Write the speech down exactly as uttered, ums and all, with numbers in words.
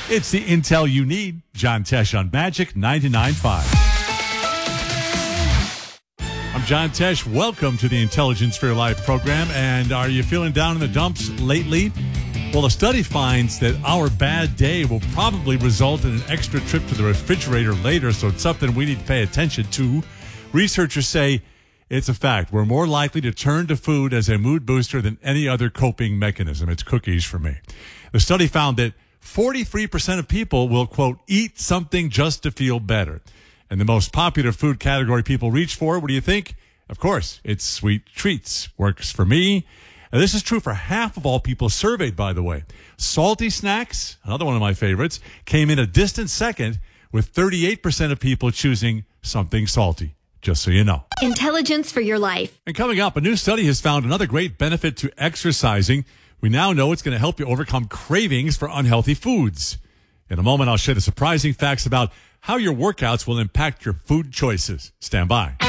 It's the intel you need. John Tesh on Magic ninety-nine point five. I'm John Tesh. Welcome to the Intelligence for Your Life program. And are you feeling down in the dumps lately? Well, a study finds that our bad day will probably result in an extra trip to the refrigerator later, so it's something we need to pay attention to. Researchers say it's a fact. We're more likely to turn to food as a mood booster than any other coping mechanism. It's cookies for me. The study found that forty-three percent of people will, quote, eat something just to feel better. And the most popular food category people reach for, what do you think? Of course, it's sweet treats. Works for me. And this is true for half of all people surveyed, by the way. Salty snacks, another one of my favorites, came in a distant second with thirty-eight percent of people choosing something salty, just so you know. Intelligence for your life. And coming up, a new study has found another great benefit to exercising. We now know it's going to help you overcome cravings for unhealthy foods. In a moment, I'll share the surprising facts about how your workouts will impact your food choices. Stand by.